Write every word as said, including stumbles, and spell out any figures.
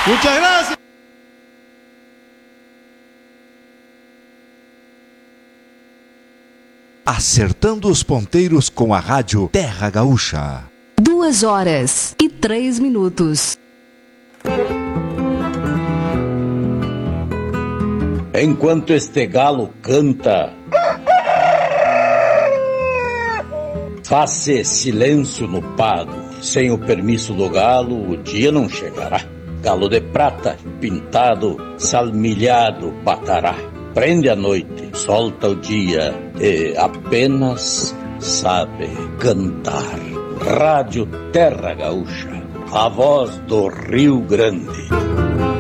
Muchas gracias. Acertando os ponteiros com a rádio Terra Gaúcha. Duas horas e três minutos. Enquanto este galo canta, faça silêncio no pago. Sem o permisso do galo, o dia não chegará. Galo de prata, pintado, salmilhado, batará. Prende a noite, solta o dia e apenas sabe cantar. Rádio Terra Gaúcha, a voz do Rio Grande.